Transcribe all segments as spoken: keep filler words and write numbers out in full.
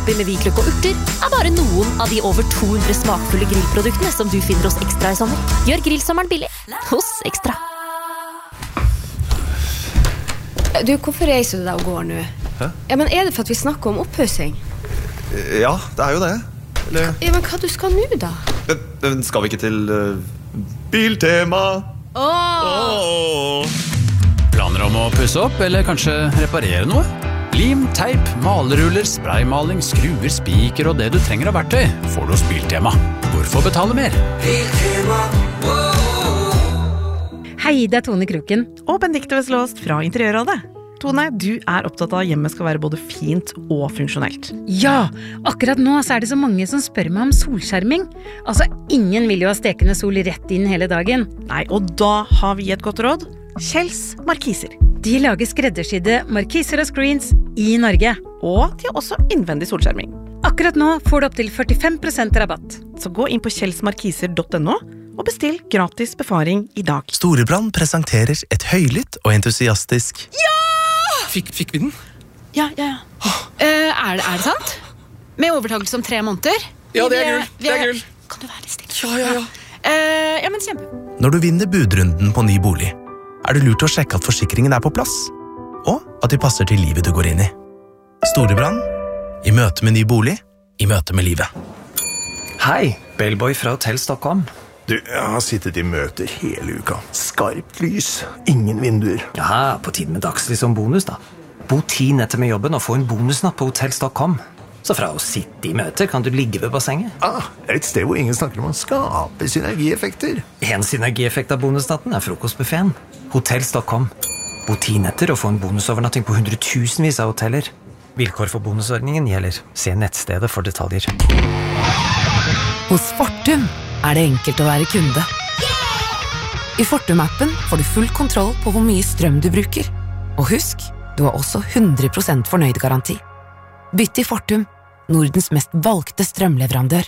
topping med hvitløk og urter er bare noen av de over to hundre smakfulle grillproduktene som du finner hos Ekstra i sommer. Gjør grillsommeren billig hos Ekstra. Du, hvorfor reiser du deg og går nå? Hæ? Ja, men er det for at vi snakker om opphøsing? Ja, det er jo det. Eller... Ja, men hva du skal nå da? Men, men skal vi ikke til uh, Biltema? Åh! Åh! Planer om å pusse opp, eller kanskje reparere noe? Lim, teip, maleruller, spraymaling, skruer, spiker og det du trenger av verktøy får du hos Biltema. Hvorfor betale mer? Biltema, Hei, det er Tone Kroken. Og Benedikte Veslåst fra Interiørrådet. Tone, du er opptatt av at hjemmet skal være både fint og funksjonelt. Ja, akkurat nå så er det så mange som spør meg om solskjerming. Altså, ingen vil jo ha stekende sol rett inn hele dagen. Nei, og da har vi et godt råd. Kjells Markiser. De lager skreddersydde markiser og screens i Norge. Og de har også innvendig solskjerming. Akkurat nå får du opp til førtifem prosent rabatt. Så gå inn på kjelsmarkiser punktum no og bestill gratis befaring i dag. Storebrand presenterer et høylytt og entusiastisk Ja! Fikk, fikk vi den? Ja, ja, ja. Uh, er, det, er det sant? Med overtakelse om tre måneder? Ja, det er gull. Det er gull. Kan du være litt stille? Ja, ja, ja. Uh, ja, men kjempe. Når du vinner budrunden på ny bolig, er det lurt å sjekke at forsikringen er på plass, og at de passer til livet du går inn i. Storebrand, i møte med ny bolig, i møte med livet. Hei, Bellboy fra Hotell Stockholm. Du, jeg har sittet i møter hele uka. Skarpt lys, ingen vinduer. Ja, på tiden med dagslys som bonus da. Bo ti netter med jobben og få en bonusnatt på Hotell Stockholm. Så fra å sitte i møter kan du ligge ved bassenget. Ah, det er et sted hvor ingen snakker om å skape synergieffekter. En synergieffekt av bonusnatten er frokostbuffeten. Hotell Stockholm. Bo ti netter og få en bonusovernatting på hundretusenvis av hoteller. Vilkår for bonusordningen gjelder. Se nettstedet for detaljer. Hos Fortum er det enkelt å være kunde. I Fortum-appen får du full kontroll på hvor mye strøm du bruker. Og husk, du har også hundre prosent fornøyd-garanti. Bytt til Fortum, Nordens mest valgte strømleverandør.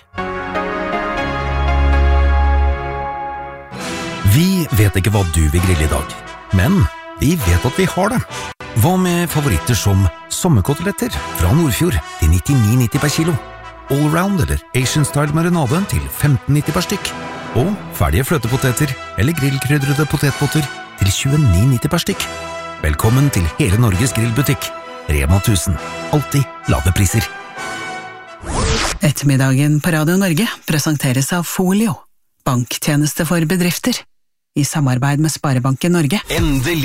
Vi vet ikke hva du vil grille i dag, men vi vet at vi har det. Hva med favoritter som sommerkoteletter fra Nordfjord til nittini nitti per kilo? Allround eller Asian-style marinade til femten nitti per stykk. Og ferdige fløtepoteter eller grillkrydrede potetpotter til tjueni nitti per stykk. Velkommen til hele Norges grillbutikk. Rema tusen. Alltid lave priser. Ettermiddagen på Radio Norge presenteres av Folio. Banktjeneste for bedrifter. I samarbeid med Sparebanken Norge. Endelig